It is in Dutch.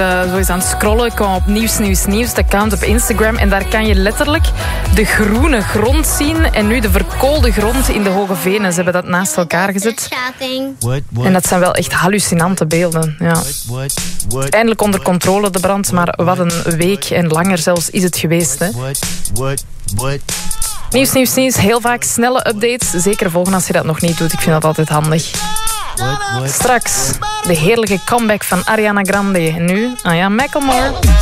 Zo eens aan het scrollen, ik kwam op nieuws, de account op Instagram. En daar kan je letterlijk de groene grond zien en nu de verkoolde grond in de Hoge Venen. Ze hebben dat naast elkaar gezet. En dat zijn wel echt hallucinante beelden. Ja. Eindelijk onder controle de brand, maar wat een week en langer zelfs is het geweest. Hè. Nieuws. Heel vaak snelle updates. Zeker volgen als je dat nog niet doet. Ik vind dat altijd handig. Straks de heerlijke comeback van Ariana Grande. En nu, Macklemore.